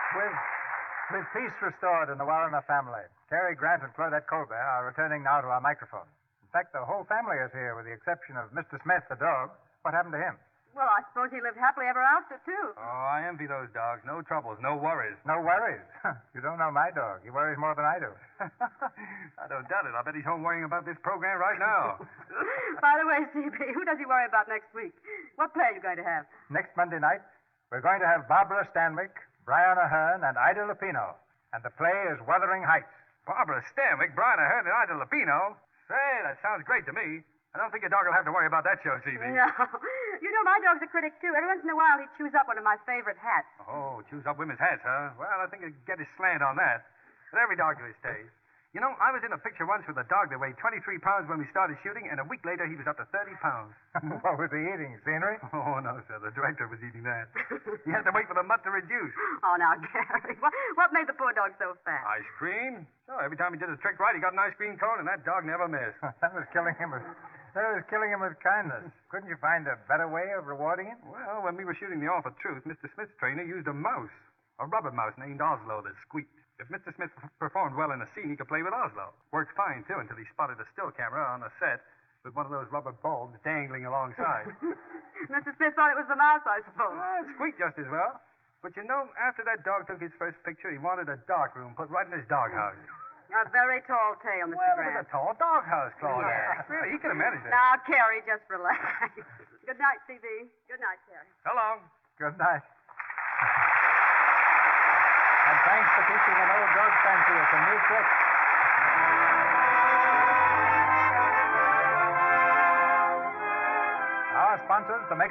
With peace restored in the Warrener family, Cary Grant and Claudette Colbert are returning now to our microphone. In fact, the whole family is here, with the exception of Mr. Smith, the dog. What happened to him? Well, I suppose he lived happily ever after, too. Oh, I envy those dogs. No troubles, no worries. No worries. You don't know my dog. He worries more than I do. I don't doubt it. I bet he's home worrying about this program right now. By the way, CB, who does he worry about next week? What play are you going to have? Next Monday night, we're going to have Barbara Stanwyck, Brian Ahern, and Ida Lupino. And the play is Wuthering Heights. Barbara Stanwyck, Brian Ahern, and Ida Lupino. Say, that sounds great to me. I don't think your dog will have to worry about that show, CB. No. You know, my dog's a critic, too. Every once in a while, he chews up one of my favorite hats. Oh, choose up women's hats, huh? Well, I think he'd get his slant on that. But every dog to his taste. You know, I was in a picture once with a dog that weighed 23 pounds when we started shooting, and a week later he was up to 30 pounds. What was he eating? Scenery? Oh, no, sir. The director was eating that. He had to wait for the mutt to reduce. Oh, now, Gary, what made the poor dog so fat? Ice cream? Sure, every time he did a trick right, he got an ice cream cone, and that dog never missed. That was killing him with kindness. Couldn't you find a better way of rewarding him? Well, when we were shooting The Awful Truth, Mr. Smith's trainer used a mouse. A rubber mouse named Oslo that squeaked. If Mr. Smith performed well in a scene, he could play with Oslo. Worked fine, too, until he spotted a still camera on a set with one of those rubber bulbs dangling alongside. Mr. Smith thought it was the mouse, I suppose. Well, it squeaked just as well. But you know, after that dog took his first picture, he wanted a dark room put right in his doghouse. A very tall tale, Mr. Well, Grant. it was a tall doghouse, Claudia. Yes. Really, he could have managed it. Now, Carrie, just relax. Good night, CB. Good night, Carrie. So long. Good night. And thanks for teaching an old dog fancier some new tricks. Our sponsors, the